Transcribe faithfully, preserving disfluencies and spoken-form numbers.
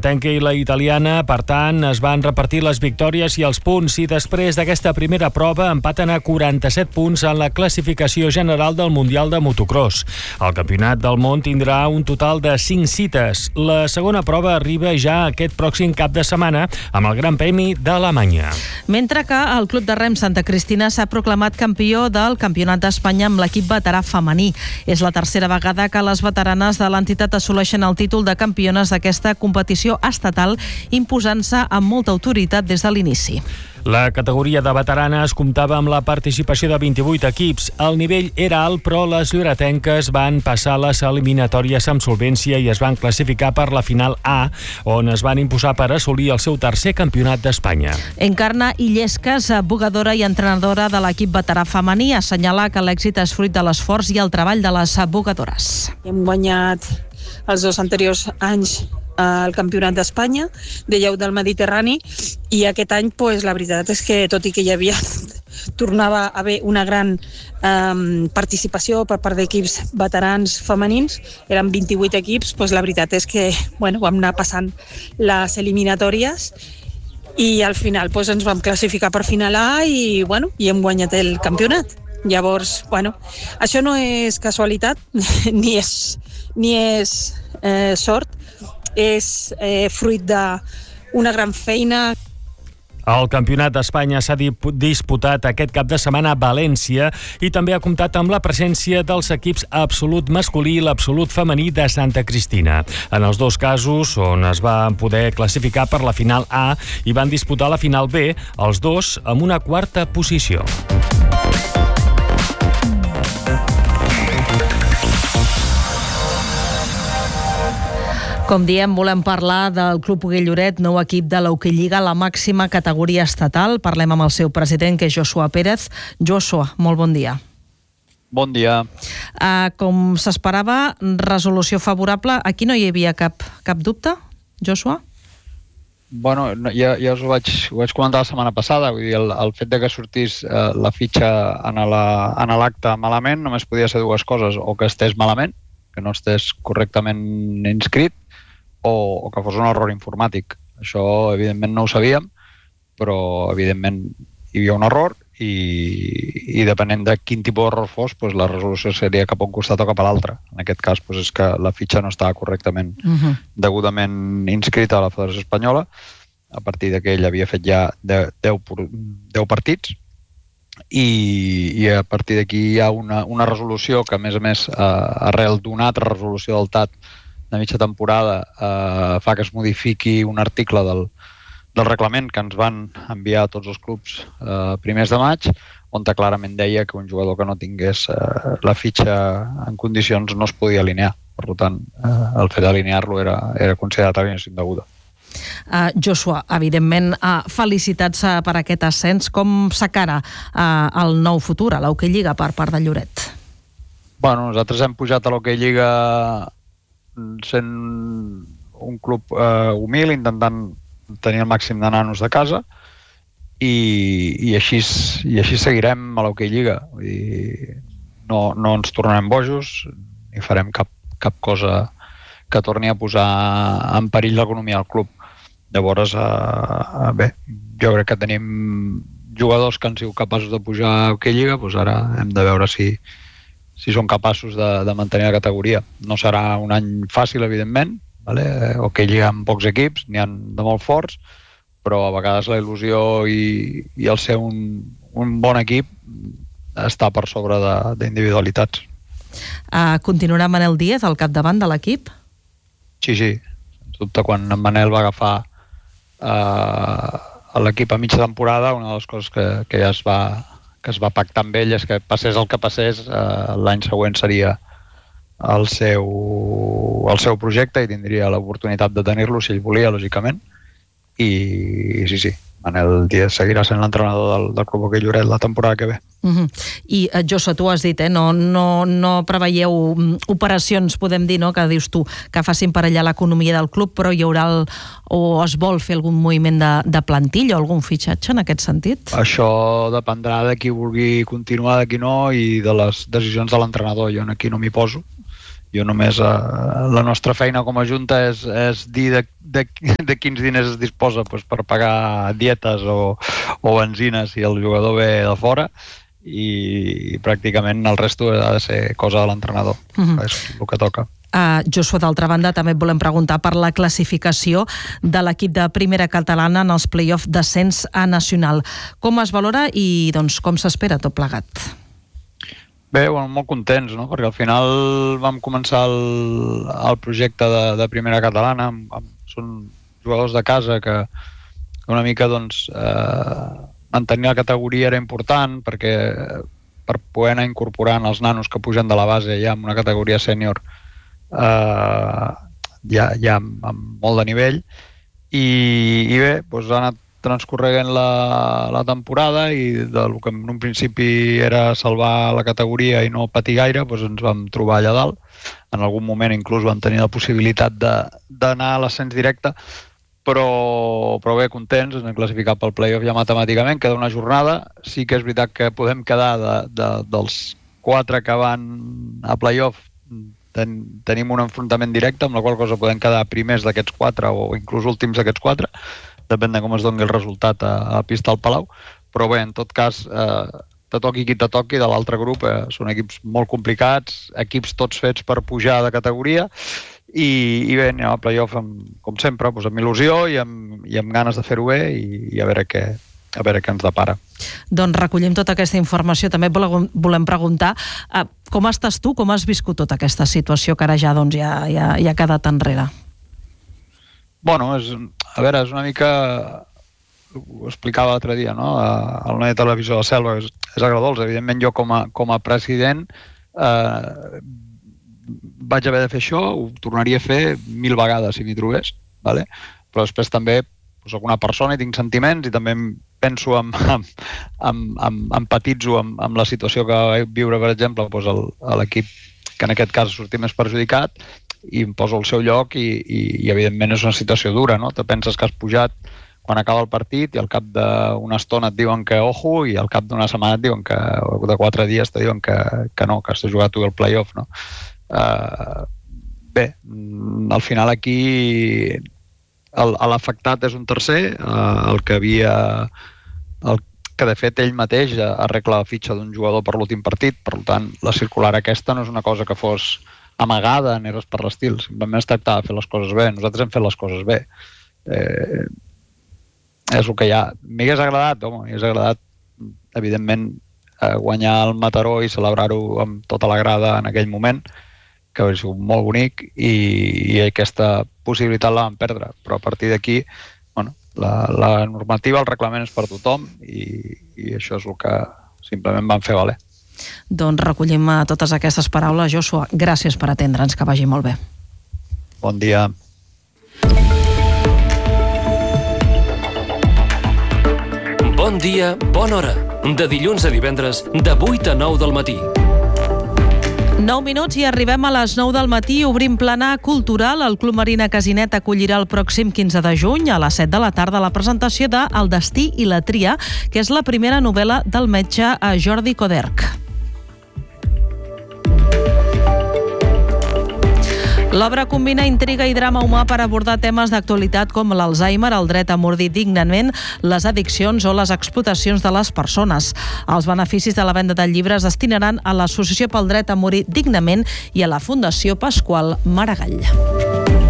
lloretenca i la italiana, per tant, es van repartir les victòries i els punts, i després d'aquesta primera prova empaten a quaranta-set punts en la classificació general del Mundial de Motocross. El Campionat del Món tindrà un total de cinc cites. La segona prova arriba ja aquest pròxim cap de setmana amb el Gran Premi d'Alemanya. Mentre que el Club de Rem Santa Cristina s'ha proclamat campió del Campionat d'Espanya amb l'equip veterà femení. És la tercera vegada que les veteranes de l'entitat assoleixen el títol de campiones d'aquesta competició estatal, imposant-se amb molta autoritat des de l'inici. La categoria de veteranes comptava amb la participació de vint-i-vuit equips. El nivell era alt, però les lloretenques van passar les eliminatòries amb solvència i es van classificar per la final A, on es van imposar per assolir el seu tercer campionat d'Espanya. Encarna Illescas, bugadora i entrenadora de l'equip veterà femení, assenyala que l'èxit és fruit de l'esforç i el treball de les bugadores. Hem guanyat els dos anteriors anys al Campionat d'Espanya de lleu del Mediterrani, i aquest any pues, la veritat és que tot i que hi havia tornava a haver una gran um, participació per part d'equips veterans femenins, eren vint-i-vuit equips, pues, la veritat és que bueno, vam anar passant les eliminatòries i al final pues, ens vam classificar per final A i, bueno, i hem guanyat el campionat. Llavors, bueno, això no és casualitat ni és, ni és eh, sort, és eh, fruit d'una gran feina. El Campionat d'Espanya s'ha disputat aquest cap de setmana a València i també ha comptat amb la presència dels equips absolut masculí i l'absolut femení de Santa Cristina. En els dos casos, on es van poder classificar per la final A i van disputar la final B, els dos amb una quarta posició. Com diem, volem parlar del Club Hoquei Lloret, nou equip de l'Hoquei Lliga, la màxima categoria estatal. Parlem amb el seu president, que és Joshua Pérez. Joshua, molt bon dia. Bon dia. Uh, com s'esperava, resolució favorable. Aquí no hi havia cap, cap dubte, Joshua? Bueno, ja, ja us ho vaig, ho vaig comentar la setmana passada. Vull dir, el, el fet de que sortís eh, la fitxa en l'acte malament només podia ser dues coses. O que estés malament, que no estés correctament inscrit, o, o que fos un error informàtic. Això, evidentment, no ho sabíem, però, evidentment, hi havia un error i, i depenent de quin tipus d'error fos, doncs, la resolució seria cap a un costat o cap a l'altre. En aquest cas, doncs, és que la fitxa no estava correctament, uh-huh. degudament inscrita a la Federació Espanyola, a partir que ell havia fet ja deu partits, i, i a partir d'aquí hi ha una, una resolució que, a més a més, eh, arrel d'una altra resolució del T A T de mitja temporada, eh, fa que es modifiqui un article del, del reglament que ens van enviar a tots els clubs eh, primers de maig, on clarament deia que un jugador que no tingués eh, la fitxa en condicions no es podia alinear. Per tant, eh, el fet d'alinear-lo era, era considerat alineació indeguda. Uh, Joshua, evidentment, uh, felicitats uh, per aquest ascens. Com s'acara uh, el nou futur a l'Hoquei Lliga per part de Lloret? Bueno, nosaltres hem pujat a l'Hoquei Lliga sent un club eh, humil, intentant tenir el màxim de nanos de casa, i, i, així, i així seguirem a l'Hoquei Lliga. Vull dir, no, no ens tornarem bojos, ni farem cap, cap cosa que torni a posar en perill l'economia del club. Llavors, eh, bé, jo crec que tenim jugadors que han sigut capaços de pujar a l'Hoquei Lliga, doncs ara hem de veure si si són capaços de, de mantenir la categoria. No serà un any fàcil, evidentment, vale? Hoquei Lliga amb pocs equips, n'hi ha de molt forts, però a vegades la il·lusió i, i el ser un, un bon equip està per sobre d'individualitats. Uh, continuarà Manel Díez al capdavant de l'equip? Sí, sí. Sens dubte, quan en Manel va agafar uh, l'equip a mitja temporada, una de les coses que, que ja es va... que es va pactar amb ell és que passés el que passés, eh, l'any següent seria el seu, el seu projecte i tindria l'oportunitat de tenir-lo si ell volia, lògicament. I sí, sí, Manel Díez seguirà sent l'entrenador del, del Club Hoquei Lloret la temporada que ve. Uh-huh. I, uh, Joshua, tu has dit, eh, no, no, no preveieu operacions, podem dir, no?, que dius tu, que facin per allà l'economia del club, però hi haurà el, o es vol fer algun moviment de, de plantilla o algun fitxatge en aquest sentit? Això dependrà de qui vulgui continuar, de qui no, i de les decisions de l'entrenador. Jo aquí no m'hi poso Jo només, eh, la nostra feina com a junta és, és dir de, de, de quins diners es disposa doncs, per pagar dietes o, o benzina si el jugador ve de fora, i, i pràcticament el resto ha de ser cosa de l'entrenador. Mm-hmm. És el que toca. Uh, Joshua, d'altra banda, també et volem preguntar per la classificació de l'equip de primera catalana en els play-off d'ascens a nacional. Com es valora i doncs, com s'espera tot plegat? Bé, bueno, molt contents, no? Perquè al final vam començar el, el projecte de, de primera catalana, amb, amb, són jugadors de casa que una mica doncs, eh, mantenir la categoria era important perquè per poder anar incorporant els nanos que pugen de la base ja en una categoria sènior eh, ja, ja amb, amb molt de nivell i, i bé, doncs ha anat transcorregant la, la temporada i del que en un principi era salvar la categoria i no patir gaire, doncs ens vam trobar allà dalt. En algun moment inclús vam tenir la possibilitat d'anar a l'ascens directe, però, però bé, contents, ens hem classificat pel play-off ja matemàticament, queda una jornada. Sí que és veritat que podem quedar de, de, dels quatre que van a play-off, ten, tenim un enfrontament directe, amb la qual cosa podem quedar primers d'aquests quatre o inclús últims d'aquests quatre, depèn de com es doni el resultat a, a pista al Palau, però bé, en tot cas, eh, te toqui qui te toqui de l'altre grup, eh, són equips molt complicats, equips tots fets per pujar de categoria, i, i bé, anem a play-off amb, com sempre, doncs amb il·lusió i amb, i amb ganes de fer-ho bé i, i a veure què, a veure què ens depara. Doncs recollim tota aquesta informació. També volem preguntar eh, com estàs tu, com has viscut tota aquesta situació que ara ja, doncs, ja, ja, ja ha quedat enrere? Bueno, és, a veure, és una mica, ho explicava l'altre dia, no? El noi de televisió de la Selva, és, és agradolç. Evidentment, jo com a, com a president eh, vaig haver de fer això, ho tornaria a fer mil vegades si m'hi trobés, vale? Però després també doncs, soc una persona i tinc sentiments i també penso, en, en, en, en, empatitzo amb, amb la situació que va viure, per exemple, doncs l'equip que en aquest cas sortir més perjudicat, i em poso al seu lloc i, i, i evidentment és una situació dura, no? Te penses que has pujat quan acaba el partit i al cap d'una estona et diuen que ojo i al cap d'una setmana et diuen que, o de quatre dies te diuen que, que no, que has de jugar tu el play-off, no? Uh, bé, al final aquí l'afectat és un tercer, uh, el que havia el que de fet ell mateix arregla la fitxa d'un jugador per l'últim partit, per tant la circular aquesta no és una cosa que fos amagada ni res per l'estil, simplement es tractava de fer les coses bé. Nosaltres hem fet les coses bé. Eh, és el que hi ha. M'hagués agradat, home, m'hagués agradat, evidentment, eh, guanyar el Mataró i celebrar-ho amb tota la grada en aquell moment, que hauria sigut molt bonic, i, i aquesta possibilitat la vam perdre. Però a partir d'aquí, bueno, la, la normativa, el reglament és per tothom, i, i això és el que simplement vam fer valer. Doncs recollim totes aquestes paraules. Joshua, gràcies per atendre'ns, que vagi molt bé. Bon dia. Bon dia, bona hora. De dilluns a divendres, de vuit a nou del matí. nou minuts i arribem a les nou del matí. Obrim plana cultural. El Club Marina Casinet acollirà el pròxim quinze de juny a les set de la tarda la presentació de El destí i la tria, que és la primera novel·la del metge Jordi Coderch. L'obra combina intriga i drama humà per abordar temes d'actualitat com l'Alzheimer, el dret a morir dignament, les addiccions o les explotacions de les persones. Els beneficis de la venda del llibre es destinaran a l'Associació pel Dret a Morir Dignament i a la Fundació Pasqual Maragall.